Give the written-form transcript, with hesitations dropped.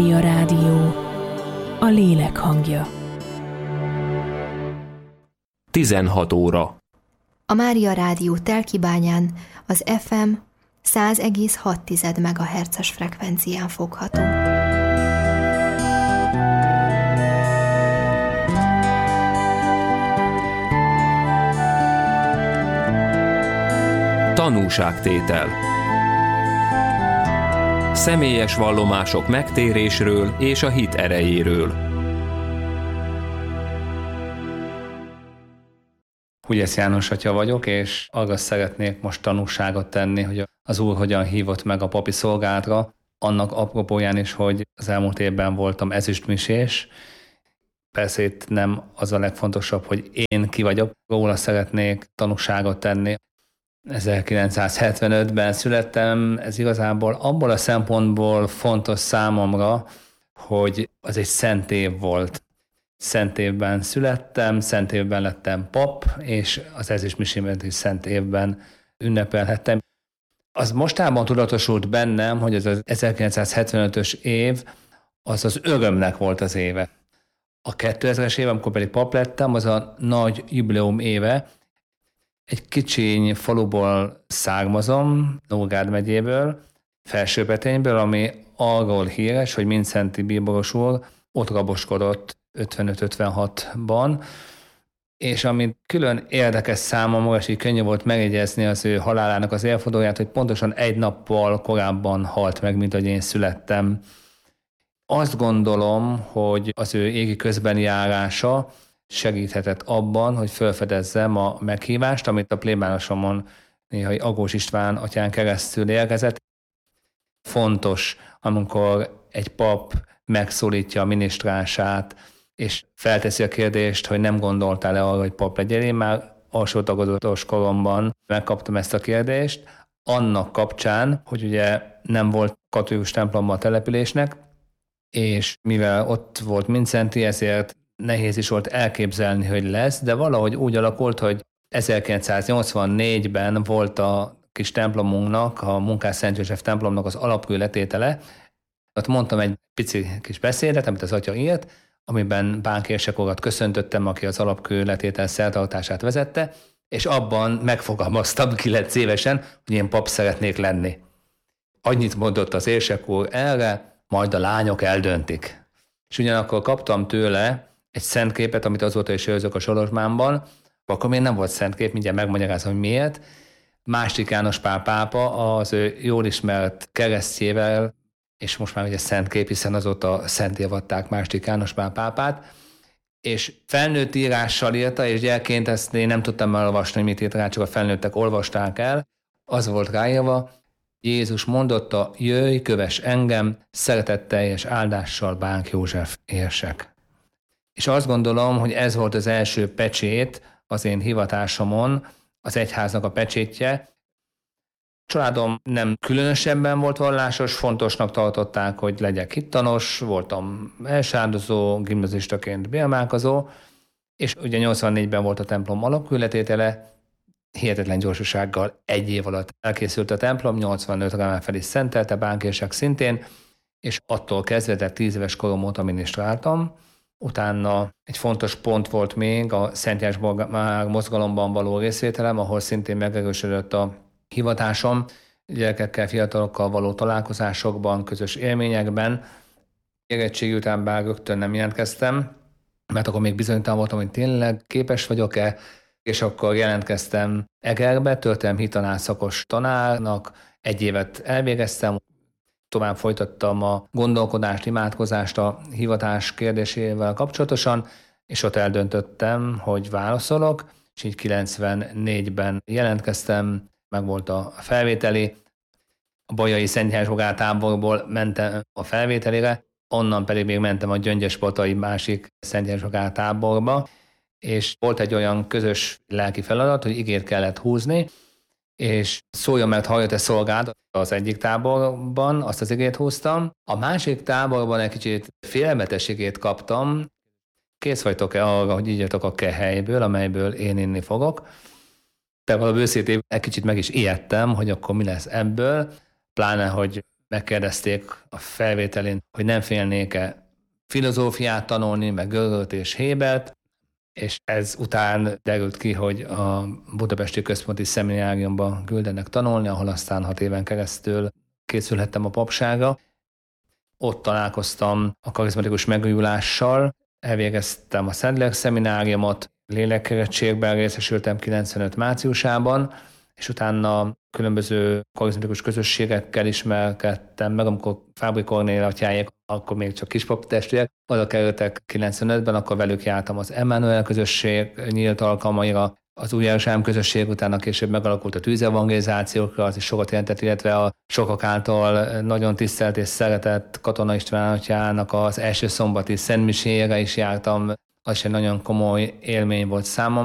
A rádió, a lélek hangja. 16 óra. A Mária Rádió Telkibányán az FM 100,6 MHz-es frekvencián fogható. Tanúságtétel. Személyes vallomások megtérésről és a hit erejéről. Hugyesz János atya vagyok, és arra szeretnék most tanúságot tenni, hogy az Úr hogyan hívott meg a papi szolgálatra, annak apropóján is, hogy az elmúlt évben voltam ezüstmisés. Persze itt nem az a legfontosabb, hogy én ki vagyok, róla szeretnék tanúságot tenni. 1975-ben születtem, ez igazából abból a szempontból fontos számomra, hogy az egy szent év volt. Szent évben születtem, szent évben lettem pap, és az ezüstmisémet is szent évben ünnepelhettem. Az mostában tudatosult bennem, hogy ez az 1975-ös év, az az örömnek volt az éve. A 2000-es év, amikor pedig pap lettem, az a nagy jubileum éve. Egy kicsiny faluból származom, Nógrád megyéből, Felsőbetényből, ami arról híres, hogy Mindszenty bíboros úr ott raboskodott 55-56-ban, és ami külön érdekes számomra, és így könnyű volt megjegyezni az ő halálának az évfordulóját, hogy pontosan egy nappal korábban halt meg, mint hogy én születtem. Azt gondolom, hogy az ő égi közbeni járása segíthetett abban, hogy felfedezzem a meghívást, amit a plébánosomon néhai Agós István atyán keresztül érkezett. Fontos, amikor egy pap megszólítja a minisztránsát, és felteszi a kérdést, hogy nem gondoltál-e arra, hogy pap legyél. Én már alsó tagozatos koromban megkaptam ezt a kérdést, annak kapcsán, hogy ugye nem volt katolikus templomban a településnek, és mivel ott volt Mindszenty, ezért nehéz is volt elképzelni, hogy lesz, de valahogy úgy alakult, hogy 1984-ben volt a kis templomunknak, a Munkás Szent József templomnak az alapkőletétele. Ott mondtam egy pici kis beszédet, amit az atya írt, amiben Bánk Érsek urat köszöntöttem, aki az alapkőletétel szertartását vezette, és abban megfogalmaztam 9 évesen, hogy én pap szeretnék lenni. Annyit mondott az Érsek úr erre, majd a lányok eldöntik. És ugyanakkor kaptam tőle egy szentképet, amit azóta is őrzök a Sorosmánban, akkor még nem volt szentkép, mindjárt megmagyarázom, hogy miért. Másik János Pál pápa az ő jól ismert keresztjével, és most már ugye szentkép, hiszen azóta szenté avatták Másik János Pál pápát, és felnőtt írással írta, és gyerekként ezt én nem tudtam elolvasni, mit írt rá, csak a felnőttek olvasták el. Az volt ráírva: Jézus mondotta, jöjj, kövess engem, szeretetteljes áldással Bánk József érsek. És azt gondolom, hogy ez volt az első pecsét az én hivatásomon, az egyháznak a pecsétje. Családom nem különösebben volt vallásos, fontosnak tartották, hogy legyek hittanos, voltam elsárdozó, gimnazistaként bélmálkozó, és ugye 84-ben volt a templom alapkőletétele, hihetetlen gyorsasággal egy év alatt elkészült a templom, 85-re fel is szentelte, Bánk Érsek szintén, és attól kezdve, de 10 éves korom óta minisztráltam. Utána egy fontos pont volt még a Szent János mozgalomban való részvételem, ahol szintén megerősödött a hivatásom, gyerekekkel, fiatalokkal való találkozásokban, közös élményekben. Érettségi után bár rögtön nem jelentkeztem, mert akkor még bizonytalan voltam, hogy tényleg képes vagyok-e, és akkor jelentkeztem Egerbe, történelmi hittanár szakos tanárnak, 1 évet elvégeztem, tovább folytattam a gondolkodást, imádkozást a hivatás kérdésével kapcsolatosan, és ott eldöntöttem, hogy válaszolok, és így 94-ben jelentkeztem, meg volt a felvételi. A Bajai Szent János táborból mentem a felvételire, onnan pedig még mentem a Gyöngyöspatai másik Szent János táborba, és volt egy olyan közös lelki feladat, hogy igét kellett húzni, és szóljon, mert hallja-e szolgád, az egyik táborban azt az igét húztam. A másik táborban egy kicsit félelmetes igét kaptam. Kész vagytok-e arra, hogy igyatok a kehelyből, amelyből én inni fogok? De valami őszintén egy kicsit meg is ijedtem, hogy akkor mi lesz ebből, pláne, hogy megkérdezték a felvételén, hogy nem félnék-e filozófiát tanulni, meg Gödölt és Hébert, és ez után derült ki, hogy a Budapesti Központi Szemináriumba küldenek tanulni, ahol aztán 6 éven keresztül készülhettem a papságra. Ott találkoztam a karizmatikus megújulással, elvégeztem a Szent Lélek Szemináriumot, lélekkeretségben részesültem 95 márciusában, és utána különböző karizmatikus közösségekkel ismerkedtem meg, amikor Fábri Kornél atyáék, akkor még csak kispap testvérek, oda kerültek 95-ben, akkor velük jártam az Emmanuel közösség nyílt alkalmaira, az Új Jeruzsálem közösség, utána később megalakult a tűzevangelizációkra, az is sokat jelentett, illetve a sokak által nagyon tisztelt és szeretett Katona István atyának az első szombati szentmiséjére is jártam, az is egy nagyon komoly élmény volt számomra.